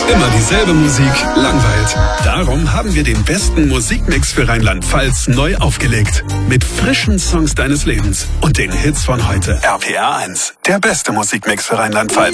Immer dieselbe Musik langweilt. Darum haben wir den besten Musikmix für Rheinland-Pfalz neu aufgelegt. Mit frischen Songs deines Lebens und den Hits von heute. RPR 1, der beste Musikmix für Rheinland-Pfalz.